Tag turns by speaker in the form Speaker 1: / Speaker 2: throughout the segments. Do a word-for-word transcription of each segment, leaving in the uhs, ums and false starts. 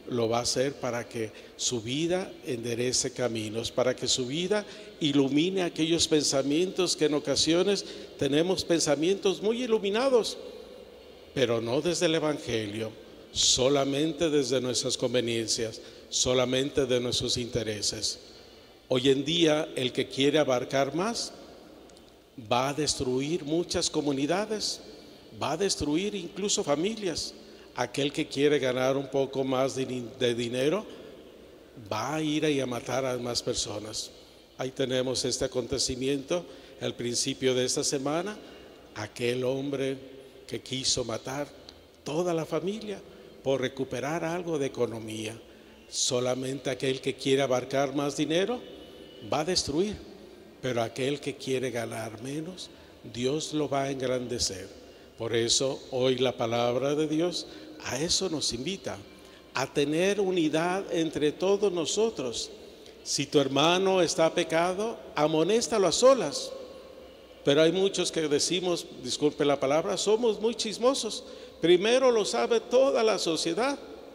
Speaker 1: lo va a hacer para que su vida enderece caminos, para que su vida ilumine aquellos pensamientos que en ocasiones tenemos pensamientos muy iluminados, pero no desde el Evangelio, solamente desde nuestras conveniencias, solamente de nuestros intereses. Hoy en día el que quiere abarcar más va a destruir muchas comunidades, va a destruir incluso familias. Aquel que quiere ganar un poco más de, de dinero va a ir y a matar a más personas. Ahí tenemos este acontecimiento al principio de esta semana, aquel hombre que quiso matar toda la familia por recuperar algo de economía. Solamente aquel que quiere abarcar más dinero va a destruir, pero aquel que quiere ganar menos, Dios lo va a engrandecer. Por eso hoy la palabra de Dios a eso nos invita, a tener unidad entre todos nosotros. Si tu hermano está pecado, amonéstalo a solas. Pero hay muchos que decimos, disculpe la palabra, somos muy chismosos. Primero lo sabe toda la sociedad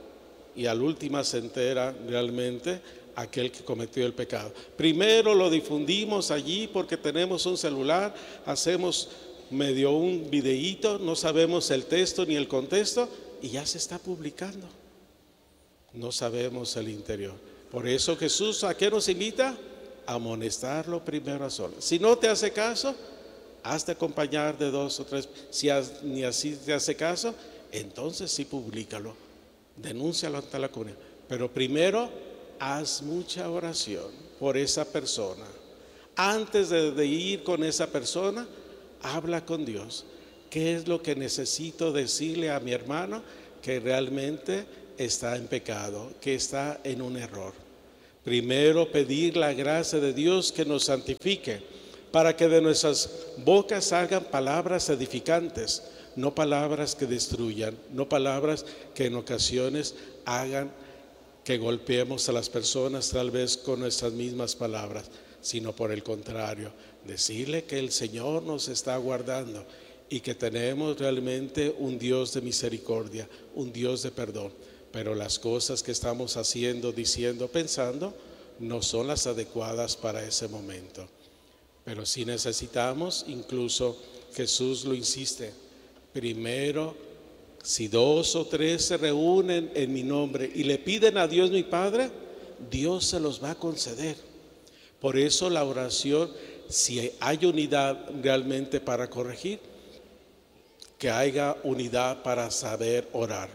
Speaker 1: y al último se entera realmente aquel que cometió el pecado. Primero lo difundimos allí porque tenemos un celular, hacemos medio un videíto, no sabemos el texto ni el contexto y ya se está publicando. No sabemos el interior. Por eso Jesús, ¿a qué nos invita? A amonestarlo primero a solas. Si no te hace caso, hazte acompañar de dos o tres. Si ni así te hace caso, entonces sí públicalo, denúncialo ante la comunidad. Pero primero haz mucha oración por esa persona. Antes de, de ir con esa persona, habla con Dios. ¿Qué es lo que necesito decirle a mi hermano que realmente está en pecado, que está en un error? Primero pedir la gracia de Dios que nos santifique, para que de nuestras bocas salgan palabras edificantes, no palabras que destruyan, no palabras que en ocasiones hagan que golpeemos a las personas tal vez con nuestras mismas palabras, sino por el contrario, decirle que el Señor nos está guardando y que tenemos realmente un Dios de misericordia, un Dios de perdón. Pero las cosas que estamos haciendo, diciendo, pensando, no son las adecuadas para ese momento. Pero sí necesitamos, incluso Jesús lo insiste, primero, si dos o tres se reúnen en mi nombre y le piden a Dios mi Padre, Dios se los va a conceder. Por eso la oración, si hay unidad realmente para corregir, que haya unidad para saber orar.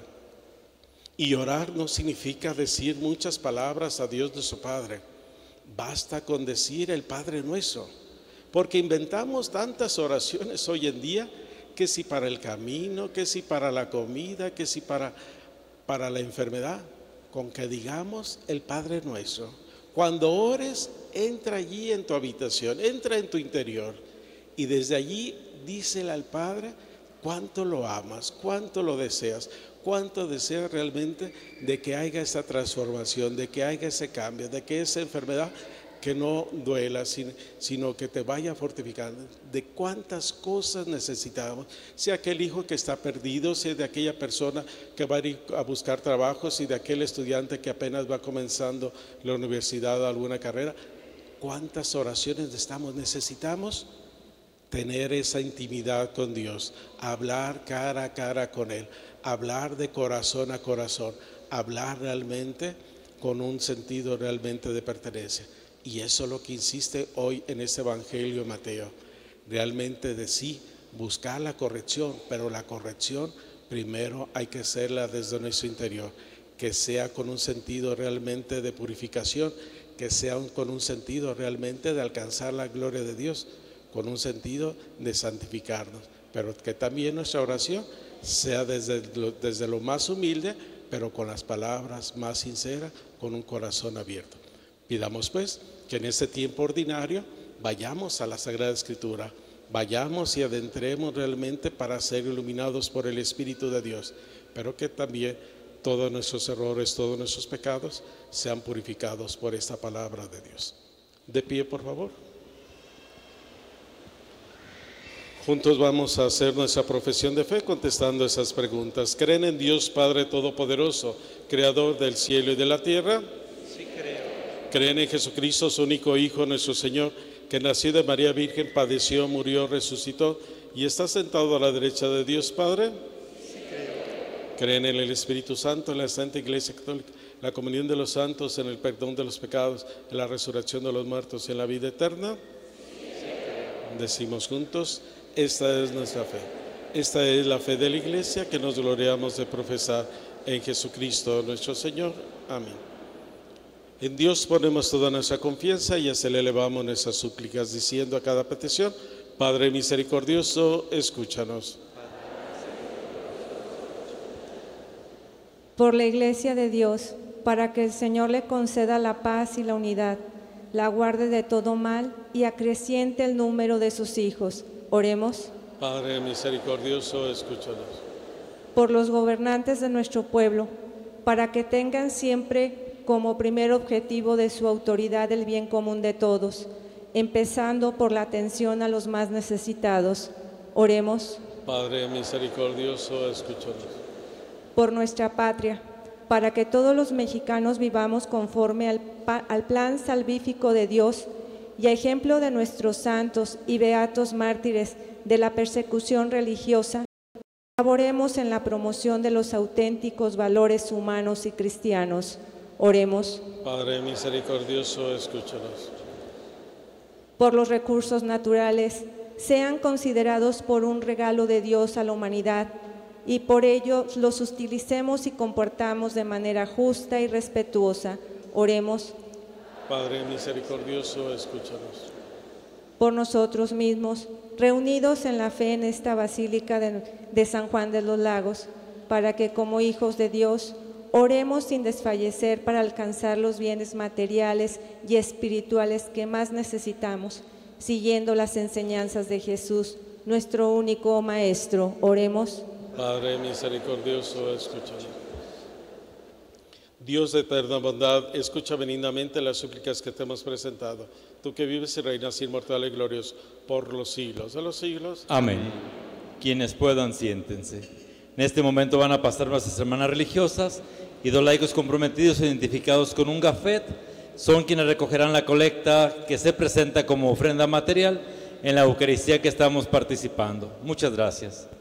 Speaker 1: Y orar no significa decir muchas palabras a Dios nuestro Padre. Basta con decir el Padre Nuestro. Porque inventamos tantas oraciones hoy en día, que si para el camino, que si para la comida, que si para, para la enfermedad. Con que digamos el Padre Nuestro. Cuando ores, entra allí en tu habitación, entra en tu interior. Y desde allí dísele al Padre cuánto lo amas, cuánto lo deseas, cuánto deseas realmente de que haya esa transformación, de que haya ese cambio, de que esa enfermedad que no duela, sino que te vaya fortificando. De cuántas cosas necesitamos, si aquel hijo que está perdido, si de aquella persona que va a ir a buscar trabajo, si de aquel estudiante que apenas va comenzando la universidad o alguna carrera. Cuántas oraciones necesitamos, necesitamos tener esa intimidad con Dios, hablar cara a cara con Él, hablar de corazón a corazón, hablar realmente con un sentido realmente de pertenencia. Y eso es lo que insiste hoy en este Evangelio de Mateo, realmente de sí, buscar la corrección, pero la corrección primero hay que hacerla desde nuestro interior, que sea con un sentido realmente de purificación, que sea un, con un sentido realmente de alcanzar la gloria de Dios, con un sentido de santificarnos, pero que también nuestra oración sea desde lo, desde lo más humilde, pero con las palabras más sinceras, con un corazón abierto. Pidamos pues que en este tiempo ordinario vayamos a la Sagrada Escritura, vayamos y adentremos realmente para ser iluminados por el Espíritu de Dios, pero que también todos nuestros errores, todos nuestros pecados sean purificados por esta palabra de Dios. De pie, por favor. Juntos vamos a hacer nuestra profesión de fe contestando esas preguntas. ¿Creen en Dios Padre Todopoderoso, creador del cielo y de la tierra.
Speaker 2: Sí creo.
Speaker 1: Creen en Jesucristo, su único Hijo, nuestro Señor, que nació de María Virgen, padeció, murió, resucitó y está sentado a la derecha de Dios Padre.
Speaker 2: Sí creo.
Speaker 1: Creen en el Espíritu Santo, en la Santa Iglesia Católica, la comunión de los santos, en el perdón de los pecados, en la resurrección de los muertos y en la vida eterna. Decimos juntos, esta es nuestra fe. Esta es la fe de la Iglesia que nos gloriamos de profesar en Jesucristo nuestro Señor. Amén. En Dios ponemos toda nuestra confianza y a Él elevamos nuestras súplicas, diciendo a cada petición: Padre misericordioso, escúchanos.
Speaker 3: Por la Iglesia de Dios, para que el Señor le conceda la paz y la unidad, la guarde de todo mal y acreciente el número de sus hijos. Oremos.
Speaker 1: Padre misericordioso, escúchanos.
Speaker 3: Por los gobernantes de nuestro pueblo, para que tengan siempre como primer objetivo de su autoridad el bien común de todos, empezando por la atención a los más necesitados. Oremos.
Speaker 1: Padre misericordioso, escúchanos.
Speaker 3: Por nuestra patria, para que todos los mexicanos vivamos conforme al, al plan salvífico de Dios y a ejemplo de nuestros santos y beatos mártires de la persecución religiosa, colaboremos en la promoción de los auténticos valores humanos y cristianos. Oremos.
Speaker 1: Padre misericordioso, escúchanos.
Speaker 3: Por los recursos naturales, sean considerados por un regalo de Dios a la humanidad y por ello los utilicemos y comportamos de manera justa y respetuosa. Oremos.
Speaker 1: Padre misericordioso, escúchanos.
Speaker 3: Por nosotros mismos, reunidos en la fe en esta Basílica de, de San Juan de los Lagos, para que como hijos de Dios oremos sin desfallecer para alcanzar los bienes materiales y espirituales que más necesitamos, siguiendo las enseñanzas de Jesús, nuestro único Maestro. Oremos.
Speaker 1: Padre misericordioso, escúchanos. Dios de eterna bondad, escucha benignamente las súplicas que te hemos presentado. Tú que vives y reinas inmortal y glorioso por los siglos de los siglos.
Speaker 4: Amén. Quienes puedan, siéntense. En este momento van a pasar nuestras hermanas religiosas y dos laicos comprometidos identificados con un gafet. Son quienes recogerán la colecta que se presenta como ofrenda material en la Eucaristía que estamos participando. Muchas gracias.